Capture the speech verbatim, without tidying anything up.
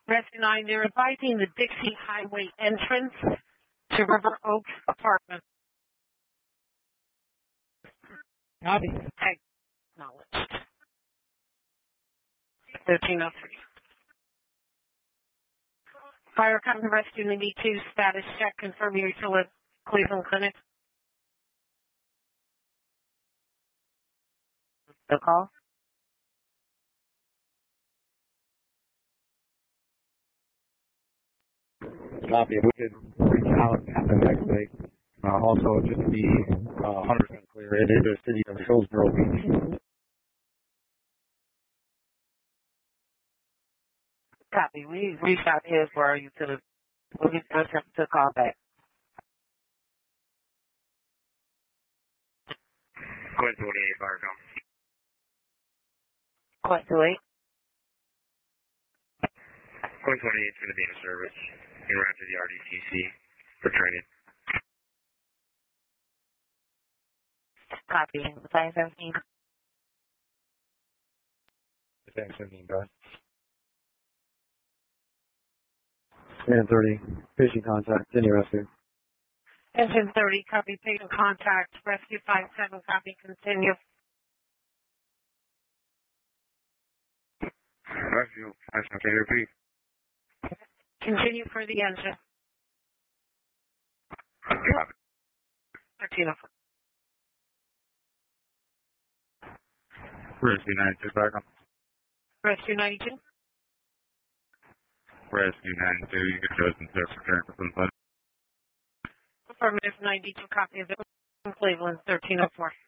Rescue nine, they're advising the Dixie Highway entrance to River Oaks Apartments. Copy. Acknowledged. thirteen oh three. Fire Company Rescue ninety-two, status check, confirm you're still at Cleveland Clinic. The call? Copy. We could reach out at the next day. Uh, also, just to be uh, one hundred percent clear, it is a city of Hillsborough Beach. Copy. We reached out to Hillsborough. You could have, we'll get to call back. Quint twenty-eight, Fire Company. Quint twenty-eight. Quint twenty-eight is going to be in service en route to the R D C C for training. Copy. Battalion seventeen. Battalion seventeen, go ahead. ten thirty, fishing contact, any rescue. Engine thirty, copy, patient contact, rescue five seven, copy, continue. Rescue five seven, can you repeat? Continue for the engine. Copy. thirteen oh four. Rescue ninety-two, Fire Company. Rescue ninety-two. Rescue ninety-two, you can chosen to return for some fun. Affirmative ninety-two, copy of it. Cleveland, thirteen oh four.